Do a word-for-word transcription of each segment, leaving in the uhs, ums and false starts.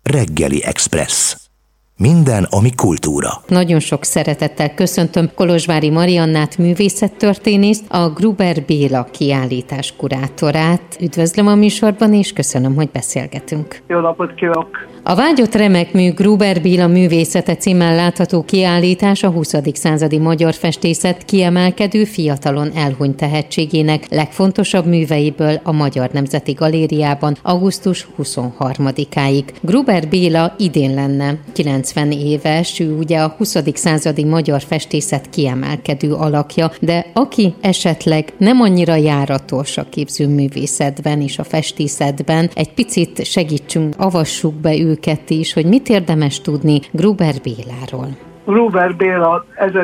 Reggeli Express. Minden, ami kultúra. Nagyon sok szeretettel köszöntöm Kolozsvári Mariannát, művészettörténészt, a Gruber Béla kiállítás kurátorát. Üdvözlöm a műsorban, és köszönöm, hogy beszélgetünk. Jó napot kívánok! A Vágyott remek mű Gruber Béla művészete címmel látható kiállítás a huszadik századi magyar festészet kiemelkedő, fiatalon elhunyt tehetségének legfontosabb műveiből a Magyar Nemzeti Galériában augusztus huszonharmadikáig. Gruber Béla idén lenne kilencven éves, ő ugye a huszadik századi magyar festészet kiemelkedő alakja, de aki esetleg nem annyira járatos a képzőművészetben és a festészetben, egy picit segítsünk, avassuk be őket is, hogy mit érdemes tudni Gruber Béláról. Gruber Béla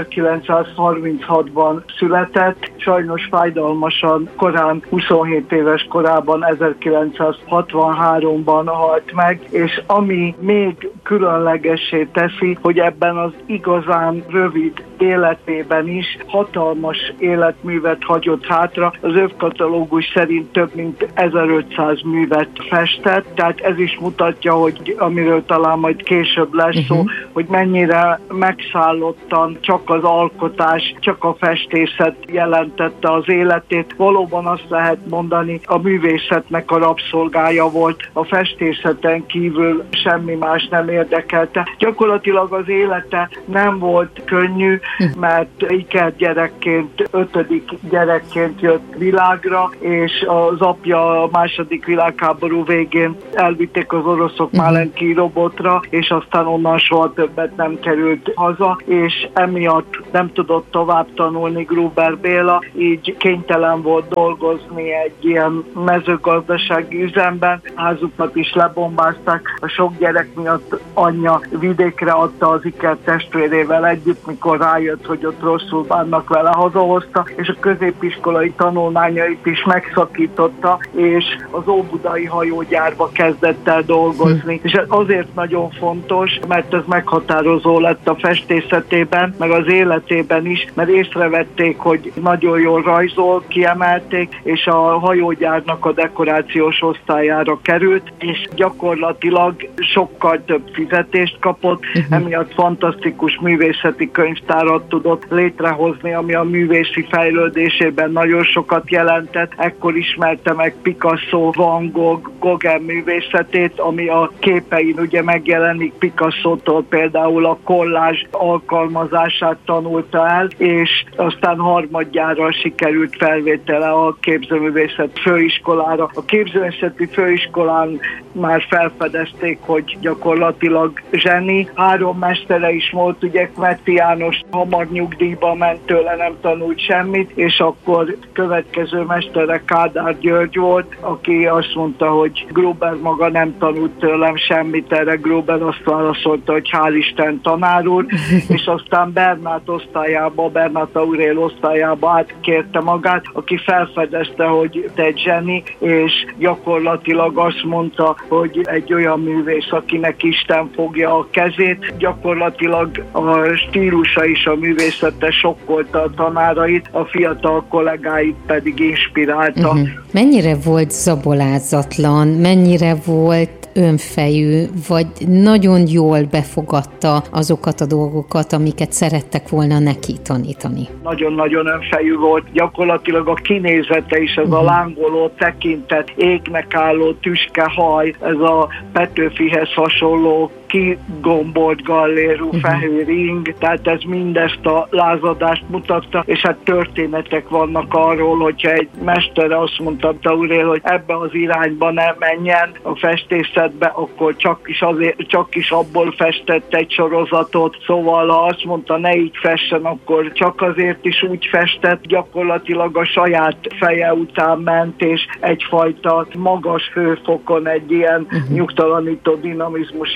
ezerkilencszázharminchatban született, sajnos fájdalmasan korán, huszonhét éves korában, ezerkilencszázhatvanháromban halt meg, és ami még különlegessé teszi, hogy ebben az igazán rövid életében is hatalmas életművet hagyott hátra. Az övkatalógus szerint több mint ezerötszáz művet festett, tehát ez is mutatja, hogy amiről talán majd később lesz szó, uh-huh. hogy mennyire megszállottan csak az alkotás, csak a festészet jelentette az életét. Valóban azt lehet mondani, a művészetnek a rabszolgája volt, a festészeten kívül semmi más nem érdekelte. Gyakorlatilag az élete nem volt könnyű, mert ikergyerekként, ötödik gyerekként jött világra, és az apja a második világháború végén elvitték az oroszok Málenki robotra, és aztán onnan soha többet nem került haza, és emiatt nem tudott tovább tanulni Gruber Béla, így kénytelen volt dolgozni egy ilyen mezőgazdasági üzemben, házukat is lebombázták, a sok gyerek miatt anyja vidékre adta az iker testvérével együtt, mikor rájött, hogy ott rosszul bánnak vele, hazahozta, és a középiskolai tanulmányait is megszakította, és az óbudai hajógyárba kezdett el dolgozni. És ez azért nagyon fontos, mert ez meghatározó lett a festészetében, meg az életében is, mert észrevették, hogy nagyon jól rajzol, kiemelték, és a hajógyárnak a dekorációs osztályára került, és gyakorlatilag sokkal több fizetést kapott, uh-huh. emiatt fantasztikus művészeti könyvtárat tudott létrehozni, ami a művészi fejlődésében nagyon sokat jelentett. Ekkor ismerte meg Picasso, Van Gogh, Gauguin művészetét, ami a képein ugye megjelenik. Picasso-tól például a kollázs alkalmazását tanulta el, és aztán harmadjára sikerült felvétele a képzőművészet főiskolára. A képzőművészeti főiskolán már felfedezték, hogy gyakorlatilag zseni. Három mestere is volt, ugye Kmetty János hamar nyugdíjba ment tőle, nem tanult semmit, és akkor következő mestere Kádár György volt, aki azt mondta, hogy Gruber maga nem tanult tőlem semmit, erre Gruber azt válaszolta, hogy hál' Isten tanár úr, és aztán Bernát osztályába, Bernát Aurél osztályába átkérte magát, aki felfedezte, hogy te egy zseni, és gyakorlatilag azt mondta, hogy egy olyan művész, akinek Isten fogja a kezét, gyakorlatilag a stílusa is a művészete sokkolta a tanárait, a fiatal kollégáit pedig inspirálta. Uh-huh. Mennyire volt zabolázatlan, mennyire volt önfejű, vagy nagyon jól befogadta azokat a dolgokat, amiket szerettek volna neki tanítani? Nagyon-nagyon önfejű volt. Gyakorlatilag a kinézete is, ez uh-huh. a lángoló tekintet, égnek álló tüske haj, ez a Petőfihez hasonló kigombolt gallérú uh-huh. fehér ing, tehát ez mindezt a lázadást mutatta, és hát történetek vannak arról, hogyha egy mestere azt mondta Aurél, hogy ebbe az irányba nem menjen a festészetbe, akkor csak is, azért, csak is abból festett egy sorozatot, szóval ha azt mondta, ne így fessen, akkor csak azért is úgy festett, gyakorlatilag a saját feje után ment, és egyfajta magas hőfokon egy ilyen uh-huh. nyugtalanító dinamizmus is jelen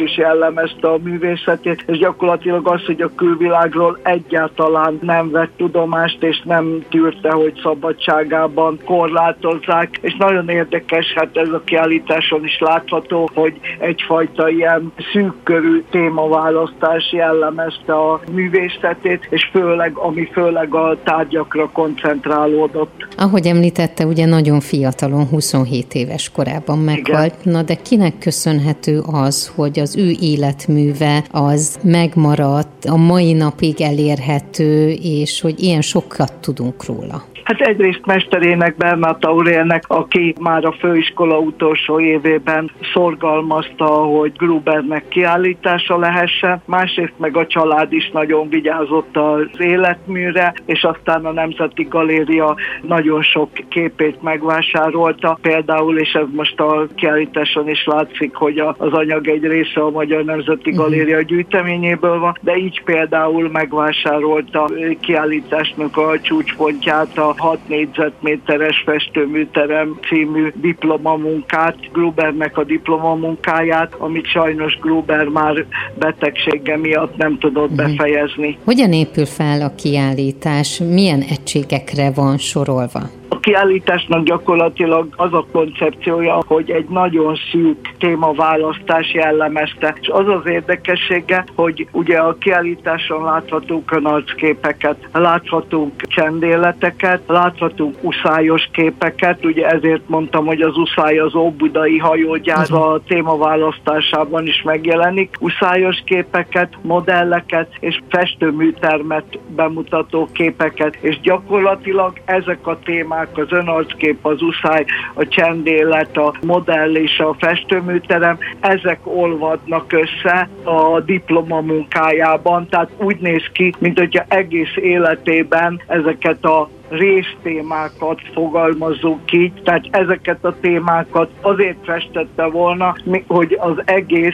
jellemezte a művészetét, és gyakorlatilag az, hogy a külvilágról egyáltalán nem vett tudomást, és nem tűrte, hogy szabadságában korlátozzák, és nagyon érdekes, hát ez a kiállításon is látható, hogy egyfajta ilyen szűkkörű témaválasztás jellemezte a művészetét, és főleg, ami főleg a tárgyakra koncentrálódott. Ahogy említette, ugye nagyon fiatalon, huszonhét éves korában meghalt. Igen. Na de kinek köszönhető az, hogy az ő életműve az megmaradt, a mai napig elérhető, és hogy ilyen sokat tudunk róla? Hát egyrészt mesterének, Bernát Aurélnek, aki már a főiskola utolsó évében szorgalmazta, hogy Grubernek kiállítása lehessen, másrészt meg a család is nagyon vigyázott az életműre, és aztán a Nemzeti Galéria nagyon sok képét megvásárolta. Például, és ez most a kiállításon is látszik, hogy az anyag egy része a Magyar Nemzeti Galéria gyűjteményéből van, de így például megvásárolta kiállításnak a csúcspontját, a hat négyzetméteres festőműterem című diplomamunkát, Grubernek a diplomamunkáját, amit sajnos Gruber már betegsége miatt nem tudott befejezni. Hogyan épül fel a kiállítás? Milyen egységekre van sorolva? A kiállításnak gyakorlatilag az a koncepciója, hogy egy nagyon szűk témaválasztás jellemezte. És az az érdekessége, hogy ugye a kiállításon láthatunk arcképeket, láthatunk csendéleteket, láthatunk uszályos képeket, ugye ezért mondtam, hogy az uszály az óbudai hajógyár a témaválasztásában is megjelenik, uszályos képeket, modelleket és festőműtermet bemutató képeket, és gyakorlatilag ezek a témák, az önarckép, az uszály, a csendélet, a modell és a festőműterem, ezek olvadnak össze a diplomamunkájában, tehát úgy néz ki, mint hogyha egész életében ezeket a résztémákat fogalmazzuk így, tehát ezeket a témákat azért festette volna, hogy az egész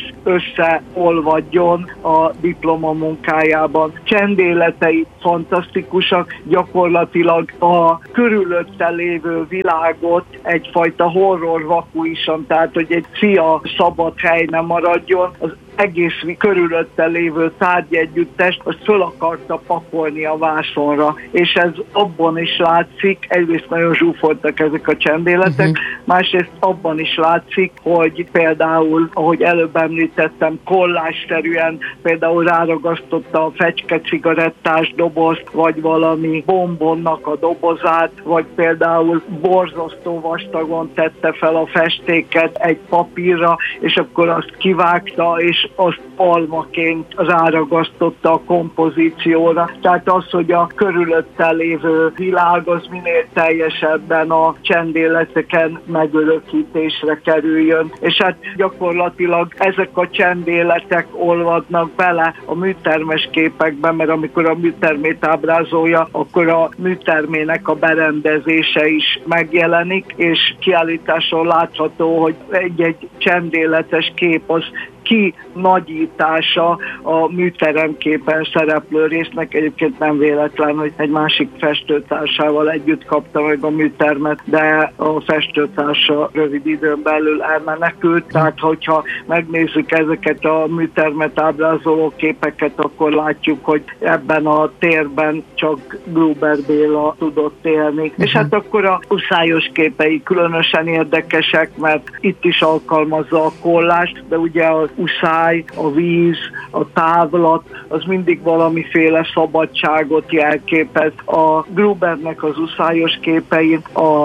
összeolvadjon a diplomamunkájában. Csendéletei fantasztikusak, gyakorlatilag a körülötte lévő világot egyfajta horror vakuisan, tehát hogy egy fia szabad hely nem maradjon, az egész körülötte lévő tárgyegyüttest, azt föl akarta pakolni a vászonra, és ez abban is látszik, egyrészt nagyon zsúfoltak ezek a csendéletek, uh-huh. másrészt abban is látszik, hogy például, ahogy előbb említettem, kollásszerűen például ráragasztotta a fecske cigarettás dobozt, vagy valami bombonnak a dobozát, vagy például borzasztó vastagon tette fel a festéket egy papírra, és akkor azt kivágta, és azt almaként ráragasztotta a kompozícióra. Tehát az, hogy a körülötte lévő világ az minél teljesebben a csendéleteken megörökítésre kerüljön. És hát gyakorlatilag ezek a csendéletek olvadnak bele a műtermes képekben, mert amikor a műtermét ábrázolja, akkor a műtermének a berendezése is megjelenik, és kiállításon látható, hogy egy-egy csendéletes kép az ki nagyítása a műteremképen szereplő résznek. Egyébként nem véletlen, hogy egy másik festőtársával együtt kapta meg a műtermet, de a festőtársa rövid időn belül elmenekült. Tehát, hogyha megnézzük ezeket a műtermet ábrázoló képeket, akkor látjuk, hogy ebben a térben csak Gruber Béla tudott élni. Uh-huh. És hát akkor a uszályos képei különösen érdekesek, mert itt is alkalmazza a kollást, de ugye a uszály, a víz, a távlat, az mindig valamiféle szabadságot jelképez. A Grubernek az uszályos képein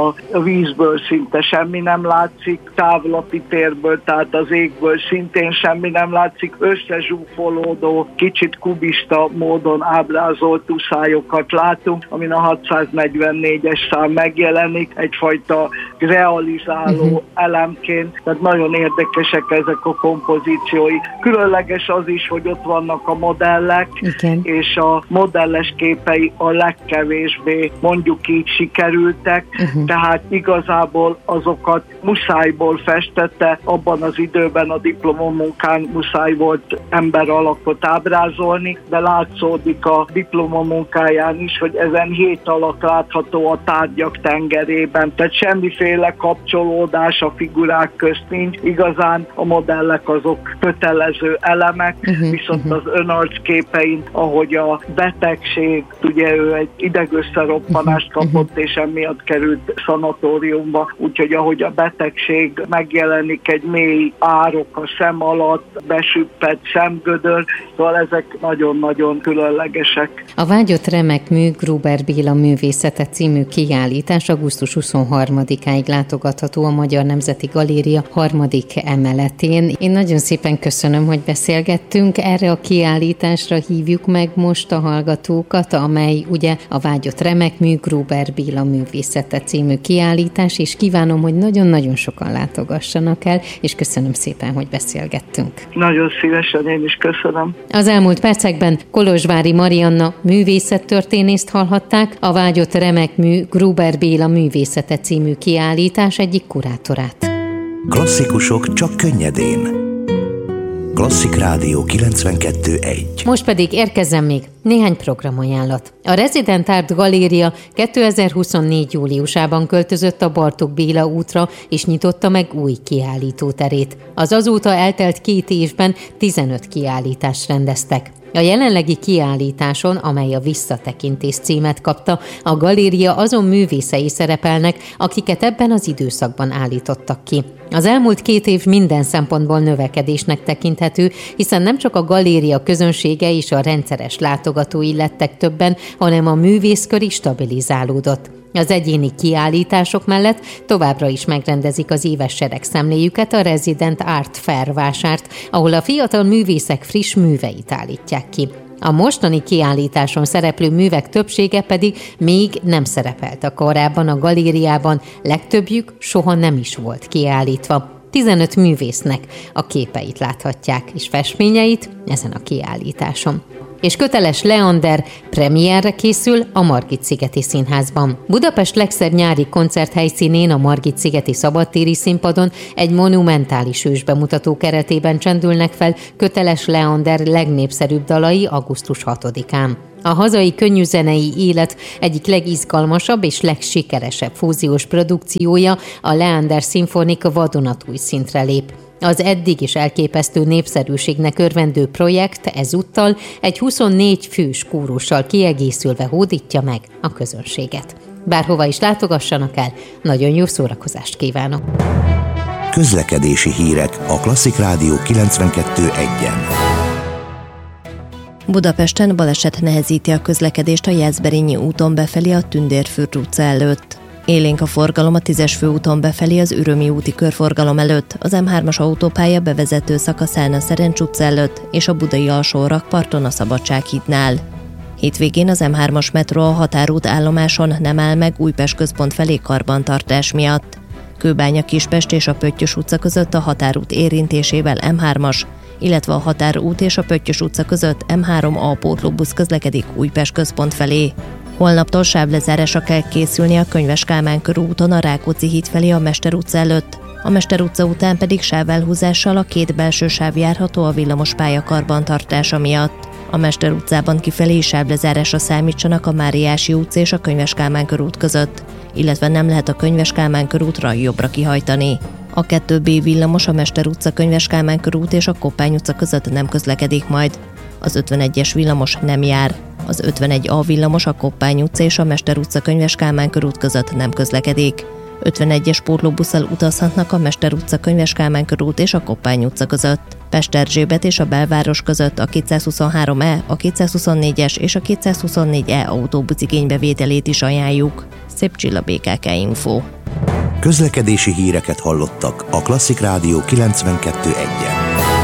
a vízből szinte semmi nem látszik, távlati térből, tehát az égből szintén semmi nem látszik, összezsúfolódó, kicsit kubista módon ábrázolt uszályokat látunk, amin a hatszáznegyvennégyes szám megjelenik, egyfajta realizáló uh-huh. elemként, tehát nagyon érdekesek ezek a kompozíciói. Különleges az is, hogy hogy ott vannak a modellek, igen, és a modelles képei a legkevésbé, mondjuk így, sikerültek, uh-huh. tehát igazából azokat muszájból festette, abban az időben a diplomamunkán muszáj volt ember alakot ábrázolni, de látszódik a diplomamunkáján is, hogy ezen hét alak látható a tárgyak tengerében, tehát semmiféle kapcsolódás a figurák közt nincs, igazán a modellek azok kötelező elemek, uh-huh, viszont uh-huh. az önarc képein, ahogy a betegség, ugye ő egy idegösszeroppanást kapott, uh-huh. és emiatt került szanatóriumba, úgyhogy ahogy a betegség megjelenik, egy mély árok a szem alatt, besüppett szemgödör, szóval ezek nagyon-nagyon különlegesek. A vágyott remek mű Gruber Béla művészete című kiállítás augusztus huszonharmadikáig látogatható a Magyar Nemzeti Galéria harmadik emeletén. Én nagyon szépen köszönöm, hogy beszélgettünk. Erre a kiállításra hívjuk meg most a hallgatókat, amely ugye a vágyott remek mű Gruber Béla művészete című kiállítás, és kívánom, hogy nagyon-nagyon sokan látogassanak el, és köszönöm szépen, hogy beszélgettünk. Nagyon szívesen, én is köszönöm. Az elmúlt percekben Kolozsvári Marianna művészettörténészt hallhatták, a vágyott remek mű Gruber Béla művészete című kiállítás egyik kurátorát. Klasszikusok csak könnyedén. Klasszik Rádió kilencvenkettő egy. Most pedig érkezzen még néhány programajánlat. A Resident Art Galéria kétezer-huszonnégy. júliusában költözött a Bartók Béla útra, és nyitotta meg új kiállítóterét. Az azóta eltelt két évben tizenöt kiállítást rendeztek. A jelenlegi kiállításon, amely a Visszatekintés címet kapta, a galéria azon művészei szerepelnek, akiket ebben az időszakban állítottak ki. Az elmúlt két év minden szempontból növekedésnek tekinthető, hiszen nem csak a galéria közönsége és a rendszeres látogatói lettek többen, hanem a művészkör is stabilizálódott. Az egyéni kiállítások mellett továbbra is megrendezik az éves seregszemléjüket, a Resident Art Fair vásárt, ahol a fiatal művészek friss műveit állítják ki. A mostani kiállításon szereplő művek többsége pedig még nem szerepelt a korábban a galériában, legtöbbjük soha nem is volt kiállítva. tizenöt művésznek a képeit láthatják, és festményeit ezen a kiállításon. És Köteles Leander premierre készül a Margit-szigeti Színházban. Budapest legszebb nyári koncerthelyszínén, a Margit-szigeti szabadtéri színpadon egy monumentális ősbemutató keretében csendülnek fel Köteles Leander legnépszerűbb dalai augusztus hatodikán. A hazai könnyűzenei élet egyik legizgalmasabb és legsikeresebb fúziós produkciója, a Leander szimfonika vadonatúj szintre lép. Az eddig is elképesztő népszerűségnek örvendő projekt ezúttal egy huszonnégy fős kórussal kiegészülve hódítja meg a közönséget. Bárhova is látogassanak el, nagyon jó szórakozást kívánok! Közlekedési hírek a Klasszik Rádió kilencvenkettő egyen. Budapesten baleset nehezíti a közlekedést a Jászberényi úton befelé a Tündérfürt utca előtt. Élénk a forgalom a tízes főúton befelé az Ürömi úti körforgalom előtt, az em hármas autópálya bevezető szakaszán a Szerencs utca előtt és a budai alsó rakparton a Szabadsághídnál. Hétvégén az em hármas metró a Határút állomáson nem áll meg Újpest központ felé karbantartás miatt. Kőbánya-Kispest és a Pöttyös utca között a Határút érintésével em hármas, illetve a Határút és a Pöttyös utca között em három A pótlóbusz közlekedik Újpest központ felé. Holnaptól sávlezárásra kell készülni a Könyves Kálmán körúton a Rákóczi híd felé a Mester utca előtt, a Mester utca után pedig sávelhúzással a két belső sáv járható a villamospálya karbantartása miatt. A Mester utcában kifelé is sávlezárásra számítsanak a Máriási utca és a Könyves Kálmán körút között, illetve nem lehet a Könyves Kálmán körútra jobbra kihajtani. A kettő B villamos a Mester utca, Könyves Kálmán körút és a Koppány utca között nem közlekedik majd. Az ötvenegyes villamos nem jár. Az ötvenegy A villamos a Koppány utca és a Mester utca, Könyves Kálmán körút között nem közlekedik. ötvenegyes pótlóbusszal utazhatnak a Mester utca, Könyves Kálmán körút és a Koppány utca között. Pesterzsébet és a belváros között a kétszázhuszonhárom E, a kétszázhuszonnégyes és a kétszázhuszonnégy E autóbusz igénybevételét is ajánljuk. Szép Csilla, bé ká ká Info. Közlekedési híreket hallottak a Klasszik Rádió kilencvenkettő egyen.